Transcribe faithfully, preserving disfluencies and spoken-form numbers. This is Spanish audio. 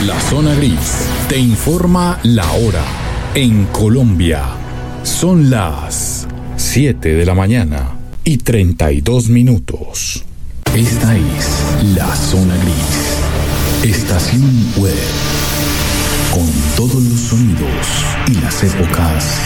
La Zona Gris te informa la hora. En Colombia son las siete de la mañana y treinta y dos minutos. Esta es La Zona Gris, estación web, con todos los sonidos y las épocas